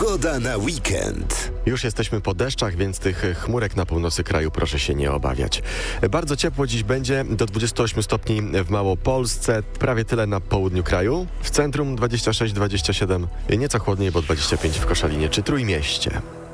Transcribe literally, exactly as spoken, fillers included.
Pogoda na weekend. Już jesteśmy po deszczach, więc tych chmurek na północy kraju proszę się nie obawiać. Bardzo ciepło dziś będzie, do dwudziestu ośmiu stopni w Małopolsce, prawie tyle na południu kraju. W centrum dwadzieścia sześć dwadzieścia siedem, nieco chłodniej, bo dwadzieścia pięć w Koszalinie czy Trójmieście.